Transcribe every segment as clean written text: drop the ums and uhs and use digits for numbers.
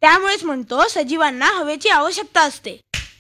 त्यामुळेच म्हणतो सजीवांना हवेची आवश्यकता असते.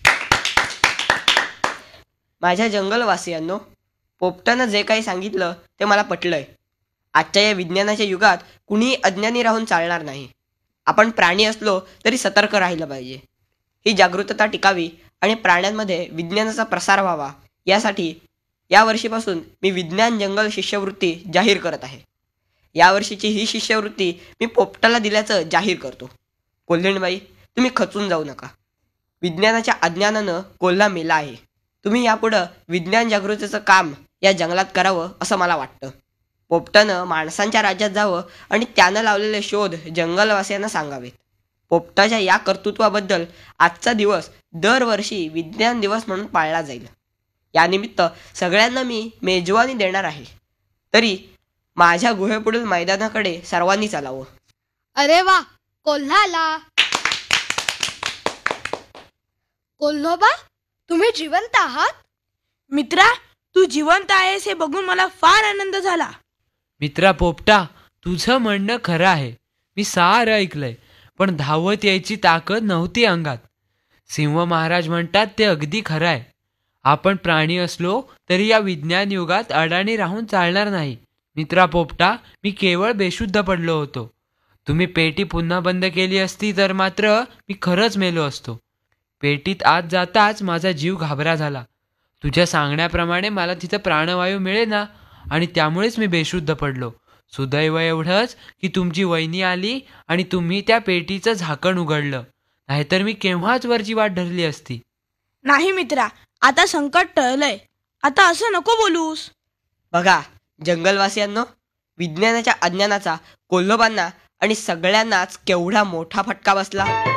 माझ्या जंगलवासियांनो, पोपटानं जे काही सांगितलं ते मला पटलंय. आजच्या या विज्ञानाच्या युगात कुणीही अज्ञानी राहून चालणार नाही. आपण प्राणी असलो तरी सतर्क राहिलं पाहिजे. ही जागरूकता टिकावी आणि प्राण्यांमध्ये विज्ञानाचा प्रसार व्हावा यासाठी यावर्षीपासून मी विज्ञान जंगल शिष्यवृत्ती जाहीर करत आहे. यावर्षीची ही शिष्यवृत्ती मी पोपटाला दिल्याचं जाहीर करतो. कोल्हेणबाई, तुम्ही खचून जाऊ नका. विज्ञानाच्या अज्ञानानं कोल्हा मेला आहे. तुम्ही यापुढं विज्ञान जागृतीचं काम या जंगलात करावं असं मला वाटतं. पोपटानं माणसांच्या राज्यात जावं आणि त्यानं लावलेले शोध जंगलवासियांना सांगावेत. पोपटाच्या या कर्तृत्वाबद्दल आजचा दिवस दरवर्षी विज्ञान दिवस म्हणून पाळला जाईल. यानिमित्त सगळ्यांना मी मेजवानी देणार आहे. तरी माझ्या गुहेपुढील मैदानाकडे सर्वांनी चालावं. अरे वा, कोल्हा आला. कोल्होबा, तुम्ही जिवंत आहात? मित्रा, तू जिवंत आहेस हे बघून मला फार आनंद झाला. मित्रा पोपटा, तुझं म्हणणं खरं आहे. मी सारं ऐकलंय, पण धावत यायची ताकद नव्हती अंगात. सिंह महाराज म्हणतात ते अगदी खरं आहे. आपण प्राणी असलो तरी या विज्ञान युगात अडाणी राहून चालणार नाही. मित्रा पोपटा, मी केवळ बेशुद्ध पडलो होतो. तुम्ही पेटी पुन्हा बंद केली असती तर मात्र मी खरंच मेलो असतो. पेटीत आत जाताच माझा जीव घाबरा झाला. तुझ्या सांगण्याप्रमाणे मला तिथं प्राणवायू मिळेना आणि त्यामुळेच मी बेशुद्ध पडलो. सुदैव एवढंच की तुमची वहिनी आली आणि तुम्ही त्या पेटीचं झाकण उघडलं, नाहीतर मी केव्हाच वरची वाट धरली असती. नाही मित्रा, आता संकट टळलंय. आता असं नको बोलूस. बघा जंगलवासियांनो, विज्ञानाच्या अज्ञानाचा कोल्होबांना आणि सगळ्यांनाच केवढा मोठा फटका बसला.